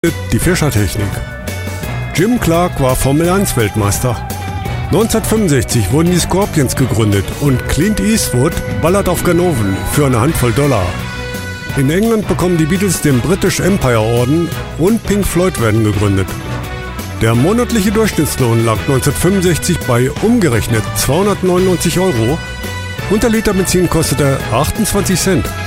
Die Fischertechnik. Jim Clark war Formel-1-Weltmeister. 1965 wurden die Scorpions gegründet und Clint Eastwood ballert auf Ganoven für eine Handvoll $. In England bekommen die Beatles den British Empire Orden und Pink Floyd werden gegründet. Der monatliche Durchschnittslohn lag 1965 bei umgerechnet 299 € und der Liter Benzin kostete 28 Cent.